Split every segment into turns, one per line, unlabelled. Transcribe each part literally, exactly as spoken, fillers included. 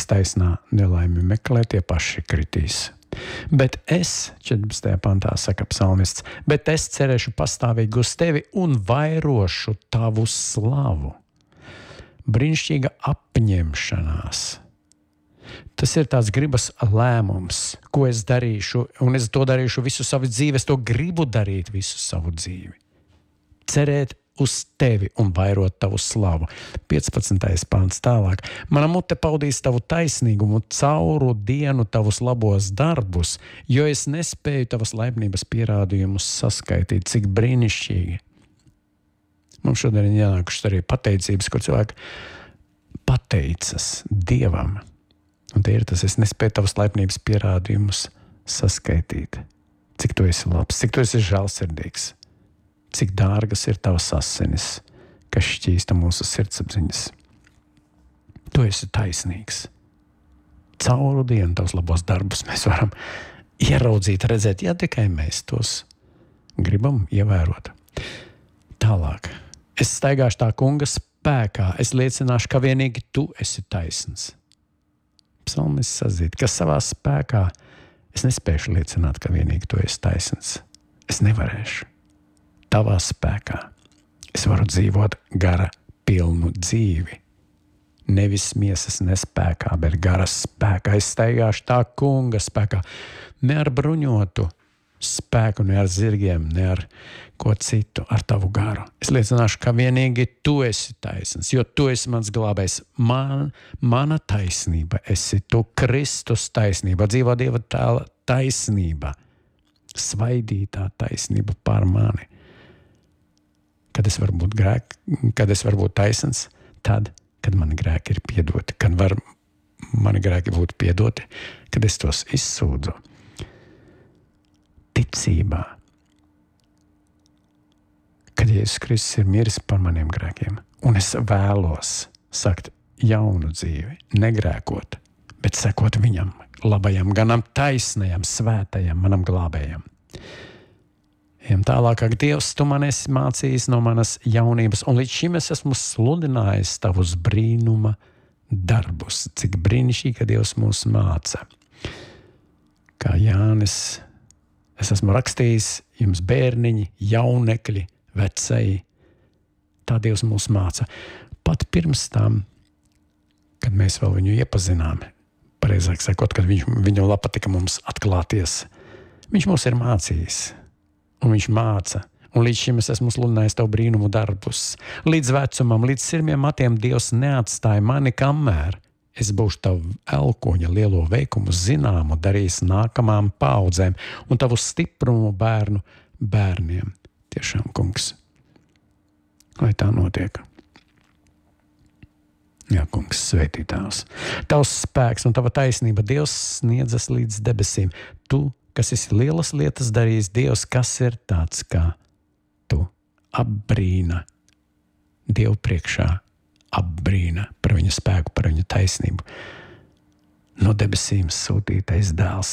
taisnā nelaimi meklē, tie paši kritīs. Bet es, četrpadsmitajā pantā saka psalmists, bet es cerēšu pastāvīgi uz tevi un vairošu tavu slavu. Brīnišķīga apņemšanās. Tas ir tāds gribas lēmums, ko es darīšu, un es to darīšu visu savu dzīvi, es to gribu darīt visu savu dzīvi. Cerēt uz tevi un vairot tavu slavu. piecpadsmitais pants tālāk. Mana mute paudīs tavu taisnīgumu, cauru dienu tavus labos darbus, jo es nespēju tavas laipnības pierādījumus saskaitīt, cik brīnišķīgi. Mums šodien ir ienākušas arī pateicības, kur cilvēki pateicas Dievam. Un tie ir tas, es nespēju tavas laipnības pierādījumus saskaitīt. Cik tu esi labs, cik tu esi žēlsirdīgs. Cik dārgas ir tavas asinis, kas šķīsta mūsu sirdsapziņas. Tu esi taisnīgs. Cauru dienu tavus labos darbus mēs varam ieraudzīt, redzēt, ja tikai mēs tos gribam ievērot. Tālāk. Es staigāšu tā kunga spēkā, es liecināšu, ka vienīgi tu esi taisns. Psalmists sazīt, ka savā spēkā es nespēšu liecināt, ka vienīgi tu esi taisns. Es nevarēšu. Tavā spēkā es varu dzīvot gara pilnu dzīvi. Nevis miesas nespēkā, bet garas spēkā. Es staigāšu tā kunga spēkā. Ne ar bruņotu spēku, ne ar zirgiem, ne ar ko citu, ar tavu garu. Es liecināšu, ka vienīgi tu esi taisns, jo tu esi mans glābējs. Man, mana taisnība esi tu, Kristus taisnība, dzīvā Dieva tēla taisnība, svaidītā taisnība par mani. Kad es varu būt grēk, kad es varu būt taisns, tad, kad mani grēki ir piedoti, kad var mani grēki būt piedoti, kad es tos izsūdzu. Ticībā, kad Jēzus Kristus ir miris par maniem grēkiem, un es vēlos sakt jaunu dzīvi, negrēkot, bet sekot viņam, labajam, ganam taisnajam, svētajam, manam glābējam. Ejam tālāk, ak Dievs, tu man esi mācījis no manas jaunības, un līdz šim es esmu sludinājis tavus brīnuma darbus. Cik brīnišķīgi, ka Dievs mūs māca. Kā Jānis, es esmu rakstījis jums bērniņi, jaunekļi, vecēji. Tā Dievs mūs māca. Pat pirms tam, kad mēs vēl viņu iepazinām, pareizāk sakot, kad viņš, viņu patika mums atklāties, viņš mūs ir mācījis. Un viņš māca, un līdz šim es esmu sludinājis tavu brīnumu darbus. Līdz vecumam, līdz sirmiem matiem Dievs neatstāja mani, kamēr es būšu tavu elkoņa lielo veikumu zināmu darījis nākamām paudzēm un tavu stiprumu bērnu bērniem. Tiešām, kungs, lai tā notiek. Jā, kungs, svētītājs. Tavs spēks un tava taisnība Dievs sniedzas līdz debesīm. Tu, kas esi lielas lietas darījis, Dievs, kas ir tāds kā tu, apbrīna Dievu priekšā, apbrīna par viņa spēku, par viņa taisnību. No debesīm sūtītais dēls,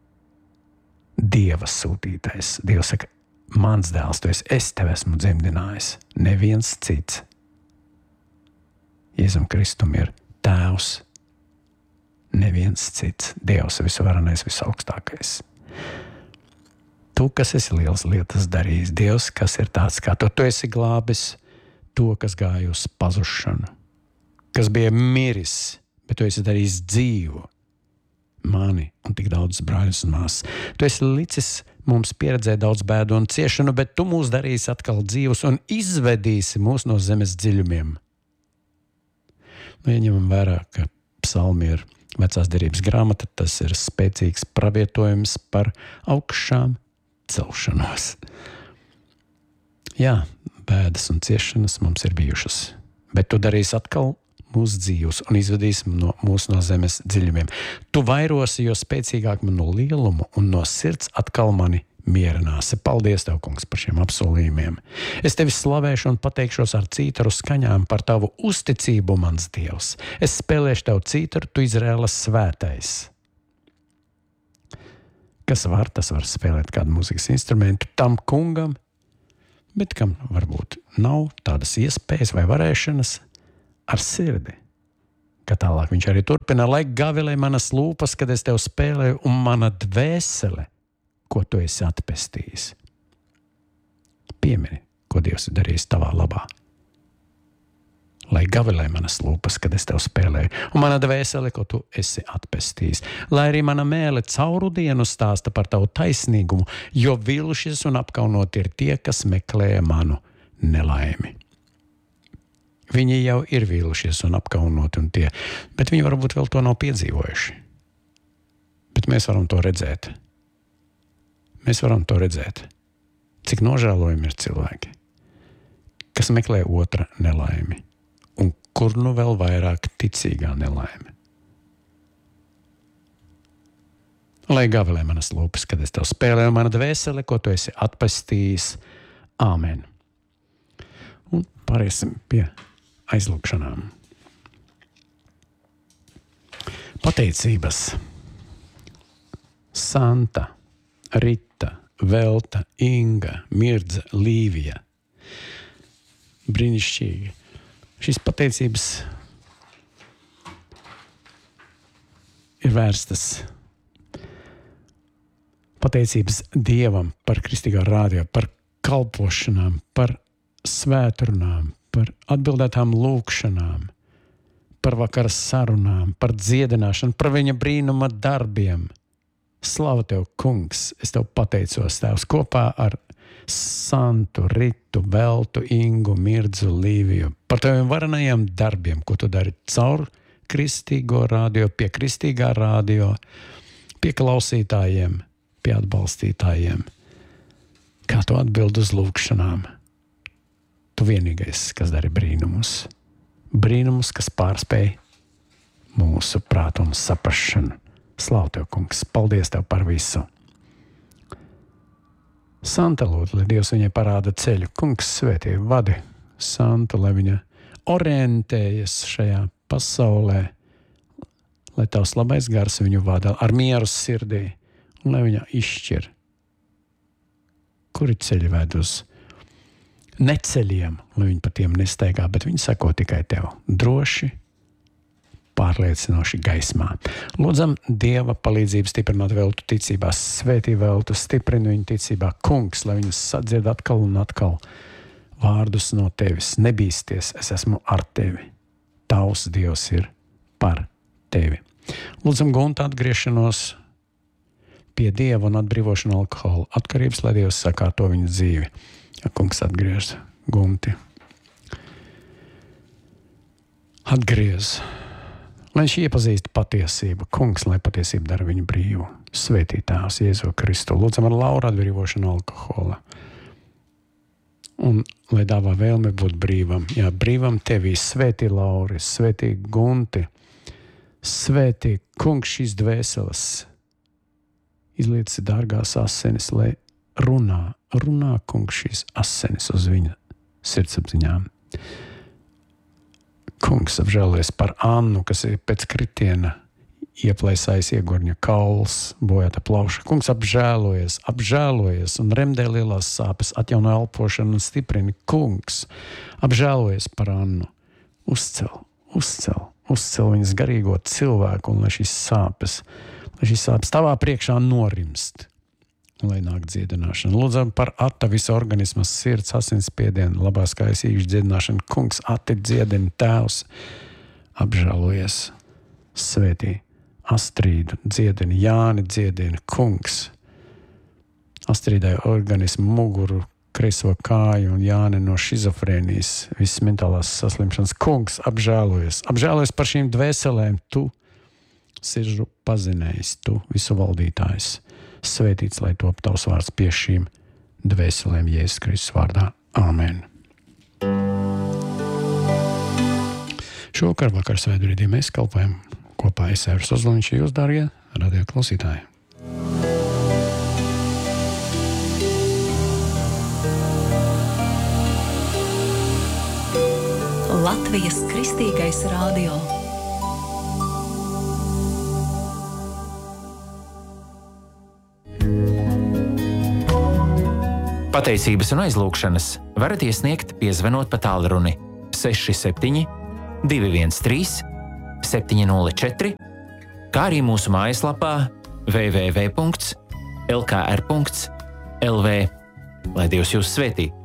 Dieva sūtītais. Dievs saka, mans dēls, tu esi, es tevi esmu dzemdinājis, neviens cits. Jēzum Kristum ir tēvs, neviens cits, Dievs visvarenais, visaugstākais. Tu, kas esi lielas lietas darījis, Dievs, kas ir tāds kā tu, tu esi glābis to, kas gāja uz pazušanu, kas bija miris, bet tu esi darījis dzīvu mani un tik daudz brāļus un māsas. Tu esi licis mums pieredzēt daudz bēdu un ciešanu, bet tu mūs darīsi atkal dzīvus un izvedīsi mūs no zemes dziļumiem. Nu, ieņemam vērā, ka psalmi ir vecās derības grāmata, tas ir spēcīgs pravietojums par augšām celšanos. Jā, bēdas un ciešanas mums ir bijušas, bet tu darīsi atkal mūsu dzīvus un izvedīsi no, mūs no zemes dziļumiem. Tu vairosi, jo spēcīgāk man no lielumu un no sirds atkal mani mierināsi. Paldies Tev, kungs, par šiem apsolījumiem. Es Tevi slavēšu un pateikšos ar cītaru skaņām par Tavu uzticību, mans Dievs. Es spēlēšu Tev cītaru, Tu Izraēlas svētais. Kas var, tas var spēlēt kādu mūzikas instrumentu tam kungam, bet kam varbūt nav tādas iespējas vai varēšanas ar sirdi, Kā tālāk viņš arī turpina, lai gavilē manas lūpas, kad es tev spēlēju, un mana dvēsele, ko tu esi atpestījis. Piemini, ko Dievs ir darījis tavā labā. Lai gavilē manas lūpas, kad es tev spēlēju, un mana dvēsele, ko tu esi atpestījis. Lai arī mana mēle cauru dienu stāsta par tavu taisnīgumu, jo vilšies un apkaunot ir tie, kas meklē manu nelaimi. Viņi jau ir vīlušies un apkaunoti un tie, bet viņi varbūt vēl to nav piedzīvojuši. Bet mēs varam to redzēt. Mēs varam to redzēt, cik nožēlojami ir cilvēki, kas meklē otra nelaimi, un kur nu vēl vairāk ticīgā nelaime. Lai gavilē manas lūpas, kad es tev spēlēju, mana dvēsele, ko tu esi atpestījis. Āmen. Un pāriesim pie aizlūgšanām. Pateicības. Santa, Rita, Velta, Inga, Mirdza, Līvija. Brīnišķīgi. Šīs pateicības ir vērstas pateicības Dievam par kristīgā rādio, par kalpošanām, par svētrunām, par atbildētām lūkšanām, par vakara sarunām, par dziedināšanu, par viņa brīnuma darbiem. Slavu tev, kungs, es tev pateicos, tēvs, kopā ar Santu, Ritu, Veltu, Ingu, Mirdzu, Līviju, par taviem varenajiem darbiem, ko tu dari caur kristīgo rādio, pie kristīgā rādio, pie klausītājiem, pie atbalstītājiem. Kā tu atbild uz lūkšanām? Tu vienīgais, kas dari brīnumus. Brīnumus, kas pārspēj mūsu prātu un saprašanu. Slavu tev, kungs, paldies tev par visu. Santa lūdzu, lai Dievs viņai parāda ceļu. Kungs svētī, vadi Santu, lai viņa orientējas šajā pasaulē, lai tavs labais gars viņu vada ar mieru sirdī, un lai viņa izšķir, kuri ceļi ved uz neceļiem, lai viņi pa tiem nesteigā, bet viņi sako tikai tev droši, pārliecinoši gaismā. Lūdzam Dieva palīdzību stiprināt Veltu ticībā, svētī Veltu, stiprini viņu ticībā. Kungs, lai viņus sadzird atkal un atkal vārdus no tevis. Nebīsties, es esmu ar tevi. Tavs Dievs ir par tevi. Lūdzam Gunta atgriešanos pie Dieva un atbrīvošanu alkohola atkarības, lai Dievs sakārto viņu dzīvi. Ja kungs atgriez Gunti. Atgriez. Lai viņš iepazīst patiesību. Kungs, lai patiesība dara viņu brīvu. Svētī tēvs Jēzu Kristu. Lūdzam ar Lauru atbrīvošanu alkohola. Un lai dāvā vēlme būt brīvam. Jā, brīvam tevī. Svētī Lauri, svētī Gunti. Svētī kungs šīs dvēseles. Izlieci dārgās asinis, lai runā, runā kungs šīs asinis uz viņa sirdsapziņām. Kungs apžēlojies par Annu, kas ir pēc kritiena ieplēsājis iegurņa kauls, bojāta plauša. Kungs apžēlojies, apžēlojies un remdē lielās sāpes, atjauno elpošanu un stiprini. Kungs apžēlojies par Annu. Uzcel, uzcel, uzcel viņas garīgo cilvēku un lai šīs sāpes, lai šīs sāpes tavā priekšā norimst. Lai nāk dziedināšana. Lūdzam par Ata visu organismas, sirds, asinsspiedienu, labās kājas īkšķu dziedināšanu. Kungs, Ati dziedina, tēvs, apžēlojies, svētī, Astrīdu dziedina, Jāni dziedina, kungs. Astrīdai organismu, muguru, kreiso kāju un Jāni no šizofrēnijas, visas mentālās saslimšanas. Kungs, apžēlojies, apžēlojies par šīm dvēselēm. Tu siržu pazinējis, tu visu valdītājs. Svētīts, lai top tavs vārds pie šīm dvēselēm Jēzus Kristus vārdā. Āmen. Šovakar vakar svētbrīdī mēs kalpojam kopā es Evers Ozoliņš, jūs, dārgie radio klausītāji.
Latvijas Kristīgais radio.
Pateicības un aizlūgšanas varat iesniegt, piezvanot pa tālruni seši septiņi, divi viens trīs, septiņi nulle četri, kā arī mūsu mājaslapā w w w punkts l k r punkts l v. Lai Dievs jūs svētī!